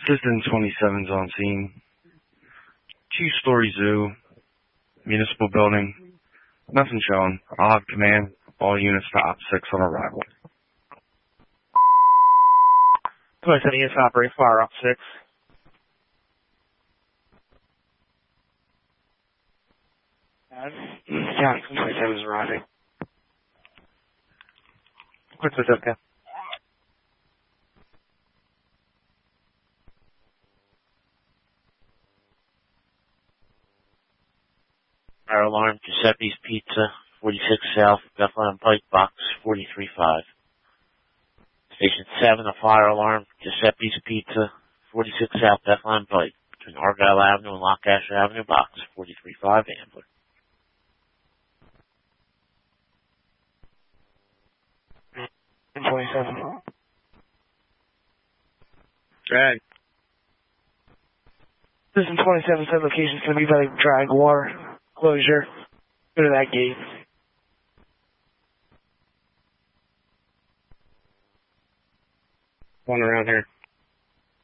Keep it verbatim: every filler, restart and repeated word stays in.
Citizen twenty-seven's on scene. Two-story zoo, municipal building. Nothing shown. I'll have command. All units to Op six on arrival. twenty-seven units operate fire Op six. Yeah, twenty-seven is arriving. Quick, what's up, Cap? Fire alarm, Giuseppe's Pizza, forty-six South, Bethlehem Pike, box forty-three five. Station seven, a fire alarm, Giuseppe's Pizza, forty-six South, Bethlehem Pike, between Argyle Avenue and Lockasher Avenue, box forty-three five, Ambler. twenty-seven. Drag. Citizen twenty-seven said location's going to be by the drag water closure. Go to that gate. One around here.